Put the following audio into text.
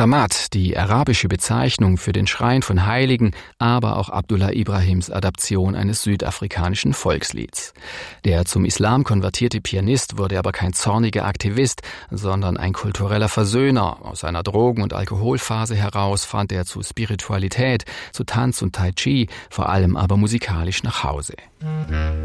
Kramat, die arabische Bezeichnung für den Schrein von Heiligen, aber auch Abdullah Ibrahims Adaption eines südafrikanischen Volkslieds. Der zum Islam konvertierte Pianist wurde aber kein zorniger Aktivist, sondern ein kultureller Versöhner. Aus seiner Drogen- und Alkoholphase heraus fand er zu Spiritualität, zu Tanz und Tai Chi, vor allem aber musikalisch nach Hause.